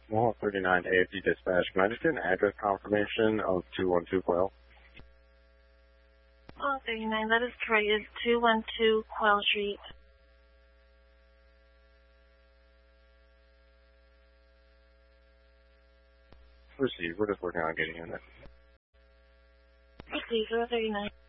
Well, 39 AFD dispatch. Can I just get an address confirmation of 212 Quail? Oh, 39, that is correct. It's 212 Quail Street. Proceed. We're just working on getting in there. Proceed, 039.